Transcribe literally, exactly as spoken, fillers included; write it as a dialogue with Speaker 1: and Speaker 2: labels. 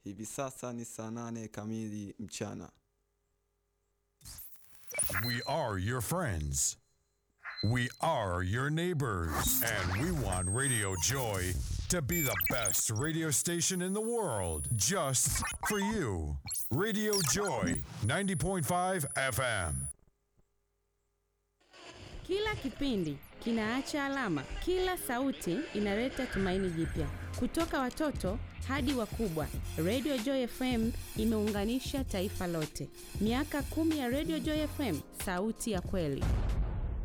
Speaker 1: Hivi sasa ni saa nane kamili mchana.
Speaker 2: We are your friends. We are your neighbors. And we want Radio Joy to be the best radio station in the world just for you. Radio Joy ninety point five F M.
Speaker 3: Kila kipindi kinaacha alama, kila sauti inaleta tumaini jipya. Kutoka watoto hadi wakubwa, Radio Joy F M imeunganisha taifa lote. Miaka kumi ya Radio Joy F M, sauti ya kweli.